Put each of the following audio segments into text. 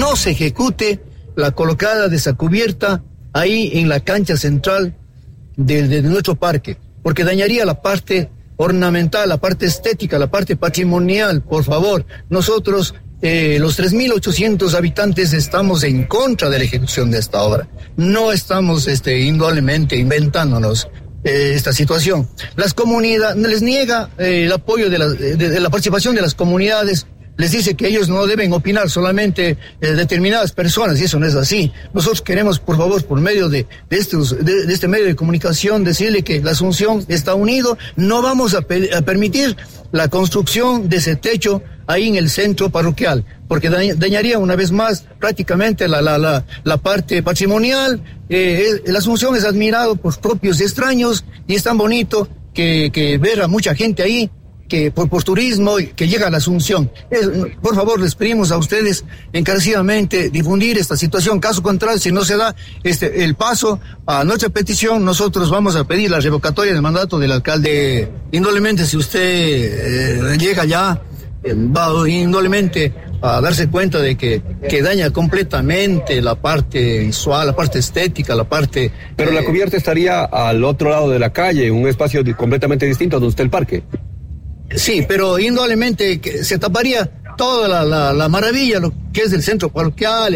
no se ejecute la colocada de esa cubierta ahí en la cancha central de nuestro parque, porque dañaría la parte ornamental, la parte estética, la parte patrimonial. Por favor, nosotros, los 3.800 habitantes, estamos en contra de la ejecución de esta obra. No estamos indudablemente inventándonos esta situación. Las comunidades les niega el apoyo de la participación de las comunidades. Les dice que ellos no deben opinar, solamente determinadas personas, y eso no es así. Nosotros queremos, por favor, por medio de este medio de comunicación, decirle que la Asunción está unido. No vamos a permitir la construcción de ese techo ahí en el centro parroquial, porque dañaría una vez más prácticamente la parte patrimonial. La Asunción es admirado por propios y extraños, y es tan bonito que ver a mucha gente ahí, que por turismo, que llega a la Asunción. Por favor, les pedimos a ustedes encarecidamente difundir esta situación. Caso contrario, si no se da el paso a nuestra petición, nosotros vamos a pedir la revocatoria del mandato del alcalde. Indudablemente, si usted llega ya, va indudablemente a darse cuenta de que daña completamente la parte visual, la parte estética, la parte... Pero la cubierta estaría al otro lado de la calle, un espacio completamente distinto a donde está el parque. Sí, pero indudablemente que se taparía toda la maravilla, lo que es el centro parroquial,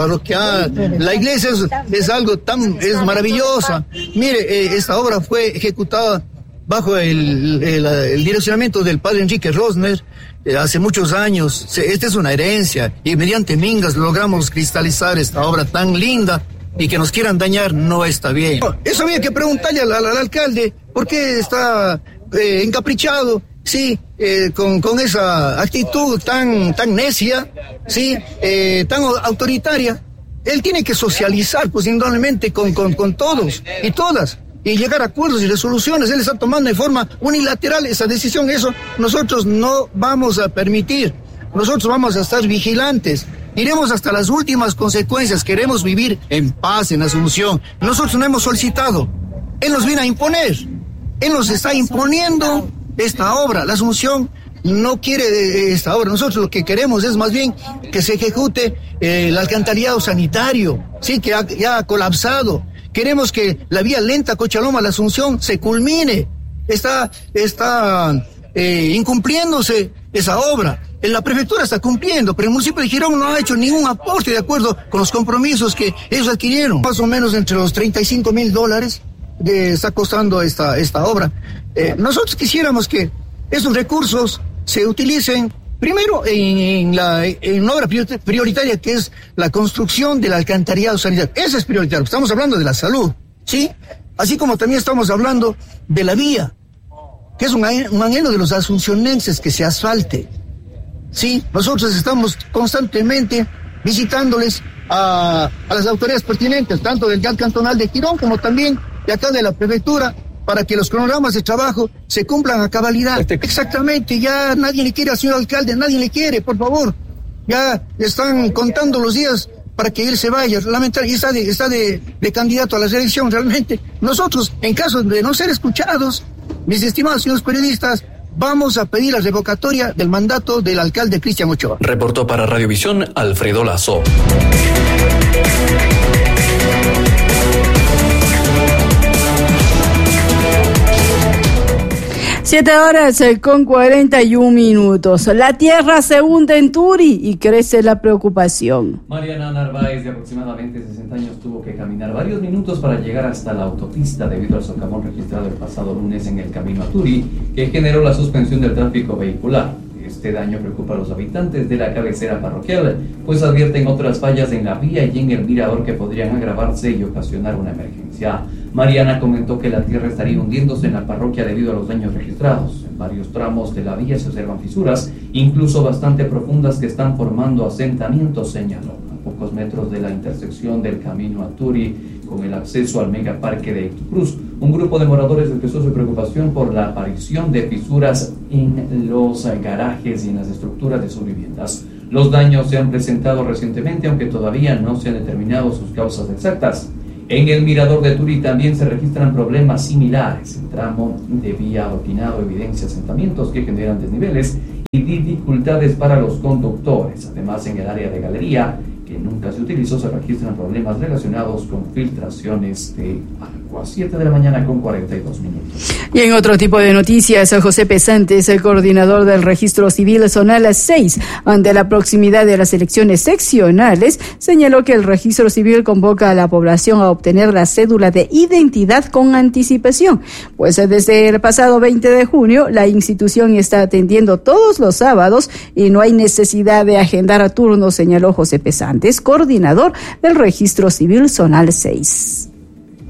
la iglesia es algo es maravillosa. Mire, esta obra fue ejecutada bajo el direccionamiento del padre Enrique Rosner hace muchos años. Esta es una herencia, y mediante mingas logramos cristalizar esta obra tan linda, y que nos quieran dañar no está bien. Eso había que preguntarle al alcalde, ¿por qué está encaprichado? Sí, con esa actitud tan necia, sí, tan autoritaria. Él tiene que socializar, pues, indudablemente con todos y todas, y llegar a acuerdos y resoluciones. Él está tomando de forma unilateral esa decisión. Eso nosotros no vamos a permitir. Nosotros vamos a estar vigilantes. Iremos hasta las últimas consecuencias. Queremos vivir en paz en Asunción. Nosotros no hemos solicitado. Él nos viene a imponer. Él nos está imponiendo esta obra. La Asunción no quiere esta obra. Nosotros lo que queremos es más bien que se ejecute el alcantarillado sanitario, sí, que ya ha colapsado. Queremos que la vía lenta Cochaloma-La Asunción se culmine. Está incumpliéndose esa obra. La prefectura está cumpliendo, pero el municipio de Girón no ha hecho ningún aporte de acuerdo con los compromisos que ellos adquirieron. Más o menos entre los $35,000 está costando esta obra. Nosotros quisiéramos que esos recursos se utilicen primero en una obra prioritaria, que es la construcción del alcantarillado sanitario. Eso es prioritario. Estamos hablando de la salud, ¿sí? Así como también estamos hablando de la vía, que es un anhelo de los asuncionenses que se asfalte, ¿sí? Nosotros estamos constantemente visitándoles a las autoridades pertinentes, tanto del GAT cantonal de Girón como también de acá de la prefectura, para que los cronogramas de trabajo se cumplan a cabalidad. Exactamente, ya nadie le quiere al señor alcalde, nadie le quiere, por favor. Ya están contando los días para que él se vaya, lamentablemente, y está de candidato a la reelección realmente. Nosotros, en caso de no ser escuchados, mis estimados señores periodistas, vamos a pedir la revocatoria del mandato del alcalde Cristian Ochoa. Reportó para Radiovisión Alfredo Lazo. 7:41. La tierra se hunde en Turi y crece la preocupación. Mariana Narváez, de aproximadamente 60 años, tuvo que caminar varios minutos para llegar hasta la autopista debido al socavón registrado el pasado lunes en el camino a Turi, que generó la suspensión del tráfico vehicular. Este daño preocupa a los habitantes de la cabecera parroquial, pues advierten otras fallas en la vía y en el mirador que podrían agravarse y ocasionar una emergencia. Mariana comentó que la tierra estaría hundiéndose en la parroquia debido a los daños registrados. En varios tramos de la vía se observan fisuras, incluso bastante profundas, que están formando asentamientos, señaló. A pocos metros de la intersección del camino a Turi con el acceso al megaparque de Ituprus, un grupo de moradores expresó su preocupación por la aparición de fisuras en los garajes y en las estructuras de sus viviendas. Los daños se han presentado recientemente, aunque todavía no se han determinado sus causas exactas. En el mirador de Turi también se registran problemas similares. El tramo de vía adoquinado evidencia asentamientos que generan desniveles y dificultades para los conductores. Además, en el área de galería, que que nunca se utilizó, se registran problemas relacionados con filtraciones de agua. 7 de la mañana con 42 minutos. Y en otro tipo de noticias, José Pesantes, el coordinador del Registro Civil Zonal 6, ante la proximidad de las elecciones seccionales, señaló que el Registro Civil convoca a la población a obtener la cédula de identidad con anticipación, pues desde el pasado 20 de junio la institución está atendiendo todos los sábados y no hay necesidad de agendar a turnos, señaló José Pesantes, coordinador del Registro Civil Zonal 6.